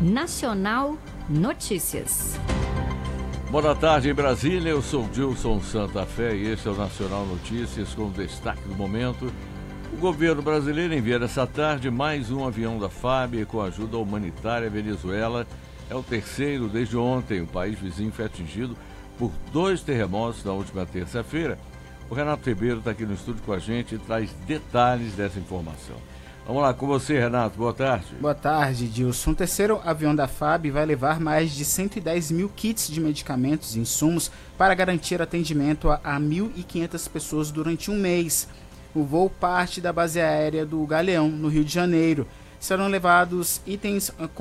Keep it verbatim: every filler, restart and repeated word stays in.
Nacional Notícias. Boa tarde em Brasília, eu sou Gilson Santa Fé e este é o Nacional Notícias com destaque do momento. O governo brasileiro envia essa tarde mais um avião da F A B com ajuda humanitária à Venezuela. É o terceiro desde ontem. O país vizinho foi atingido por dois terremotos na última terça-feira. O Renato Ribeiro está aqui no estúdio com a gente e traz detalhes dessa informação. Vamos lá com você, Renato. Boa tarde. Boa tarde, Dilson. O terceiro avião da F A B vai levar mais de cento e dez mil kits de medicamentos e insumos para garantir atendimento a, a mil e quinhentas pessoas durante um mês. O voo parte da base aérea do Galeão, no Rio de Janeiro. Serão levados itens